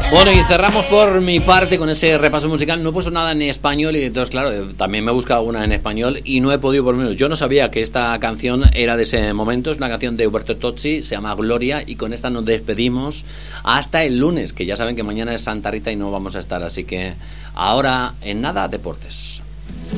Bueno, y cerramos por mi parte con ese repaso musical. No he puesto nada en español y entonces, claro, también me he buscado una en español y no he podido por lo menos. Yo no sabía que esta canción era de ese momento. Es una canción de Huberto Tozzi, se llama Gloria, y con esta nos despedimos hasta el lunes, que ya saben que mañana es Santa Rita y no vamos a estar. Así que ahora, en nada, deportes.